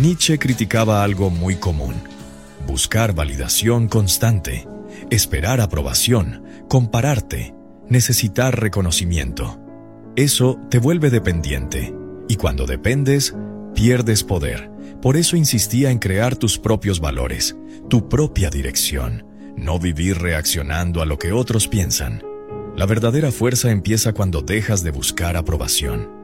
Nietzsche criticaba algo muy común: buscar validación constante, esperar aprobación, compararte, necesitar reconocimiento. Eso te vuelve dependiente, y cuando dependes, pierdes poder. Por eso insistía en crear tus propios valores, tu propia dirección, no vivir reaccionando a lo que otros piensan. La verdadera fuerza empieza cuando dejas de buscar aprobación.